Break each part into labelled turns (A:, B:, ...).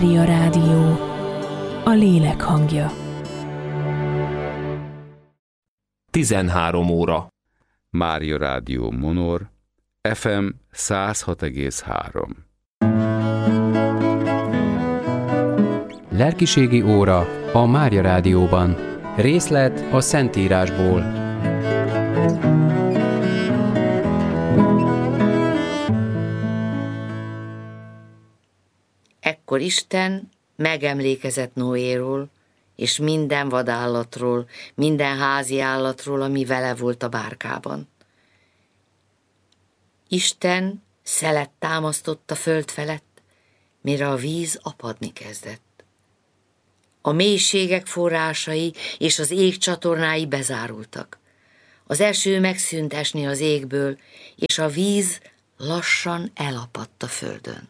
A: Mária Rádió, a lélek hangja.
B: 13 óra.
C: Mária Rádió Monor, FM 106,3.
D: Lelkiségi óra a Mária Rádióban. Részlet a Szentírásból.
E: Ekkor Isten megemlékezett Noéról, és minden vadállatról, minden házi állatról, ami vele volt a bárkában. Isten szelet támasztott a föld felett, mire a víz apadni kezdett. A mélységek forrásai és az ég csatornái bezárultak. Az eső megszűnt esni az égből, és a víz lassan elapadt a földön.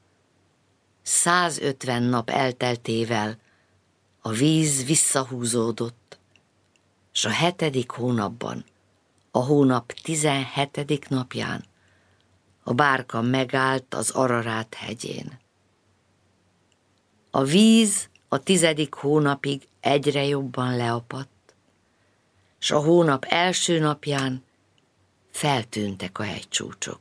E: 150 nap elteltével a víz visszahúzódott, s a 7. hónapban, a hónap 17. napján a bárka megállt az Ararát hegyén. A víz a 10. hónapig egyre jobban leapadt, s a hónap első napján feltűntek a hegycsúcsok.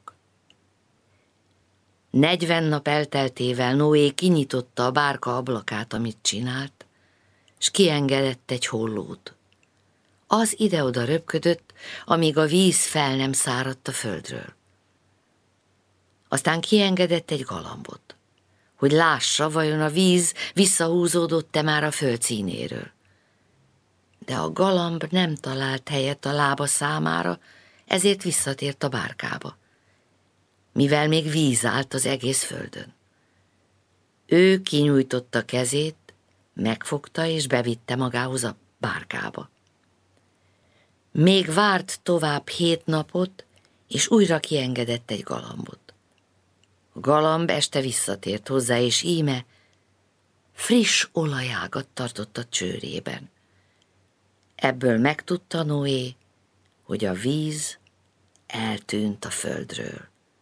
E: 40 nap elteltével Noé kinyitotta a bárka ablakát, amit csinált, s kiengedett egy hollót. Az ide-oda röpködött, amíg a víz fel nem száradt a földről. Aztán kiengedett egy galambot, hogy lássa, vajon a víz visszahúzódott-e már a föld színéről. De a galamb nem talált helyet a lába számára, ezért visszatért a bárkába, mivel még víz állt az egész földön. Ő kinyújtotta kezét, megfogta és bevitte magához a bárkába. Még várt tovább 7 napot, és újra kiengedett egy galambot. A galamb este visszatért hozzá, és íme friss olajágat tartott a csőrében. Ebből megtudta Noé, hogy a víz eltűnt a földről.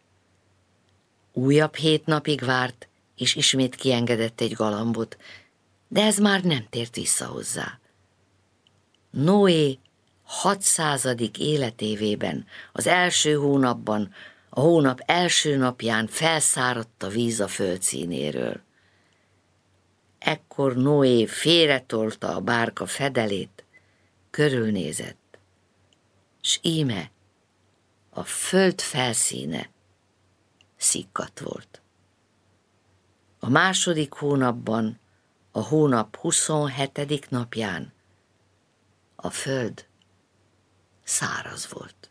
E: Újabb 7 napig várt, és ismét kiengedett egy galambot, de ez már nem tért vissza hozzá. Noé 600. életévében, az első hónapban, a hónap első napján felszáradt a víz a föld színéről. Ekkor Noé félretolta a bárka fedelét, körülnézett, s íme a föld felszíne szikkadt volt. A második hónapban, a hónap 27. napján a föld száraz volt.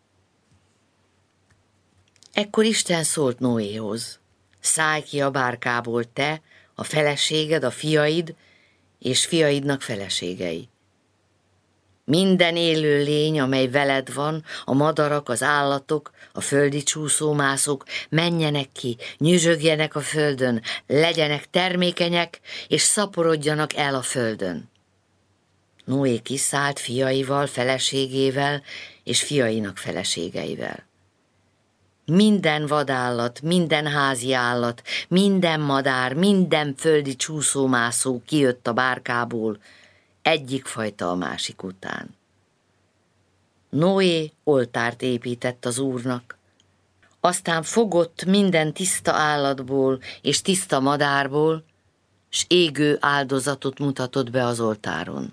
E: Ekkor Isten szólt Noéhoz: szállj ki a bárkából te, a feleséged, a fiaid és fiaidnak feleségei. Minden élő lény, amely veled van, a madarak, az állatok, a földi csúszómászók, menjenek ki, nyüzsögjenek a földön, legyenek termékenyek, és szaporodjanak el a földön. Noé kiszállt fiaival, feleségével és fiainak feleségeivel. Minden vadállat, minden házi állat, minden madár, minden földi csúszómászó kijött a bárkából, egyik fajta a másik után. Noé oltárt épített az Úrnak, aztán fogott minden tiszta állatból és tiszta madárból, s égő áldozatot mutatott be az oltáron.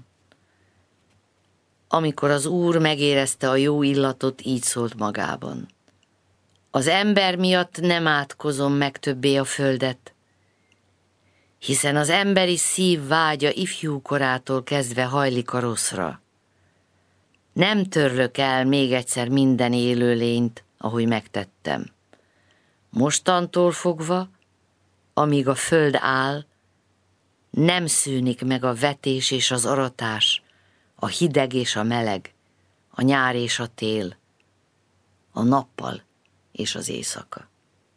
E: Amikor az Úr megérezte a jó illatot, így szólt magában: az ember miatt nem átkozom meg többé a földet, hiszen az emberi szív vágya ifjúkorától kezdve hajlik a rosszra. Nem törlök el még egyszer minden élőlényt, ahogy megtettem. Mostantól fogva, amíg a föld áll, nem szűnik meg a vetés és az aratás, a hideg és a meleg, a nyár és a tél, a nappal és az éjszaka.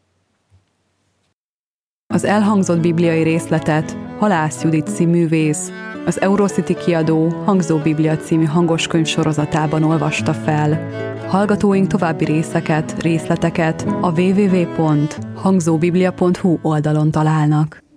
F: Az elhangzott bibliai részletet Halász Judit színművész, az Eurocity kiadó Hangzó Biblia című hangoskönyv sorozatában olvasta fel. Hallgatóink további részleteket a www.hangzóbiblia.hu oldalon találnak.